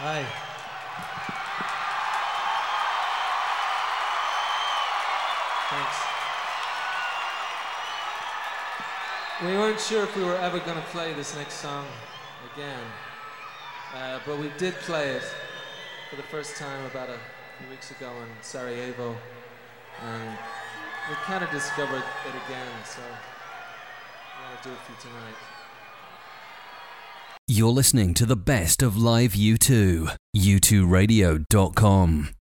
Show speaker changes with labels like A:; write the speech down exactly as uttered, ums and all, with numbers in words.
A: Hi. Thanks. We weren't sure if we were ever going to play this next song again, uh, but we did play it for the first time about a few weeks ago in Sarajevo, and we kind of discovered it again, so I want to do it for you tonight.
B: You're listening to the best of Live U two, U two radio dot com.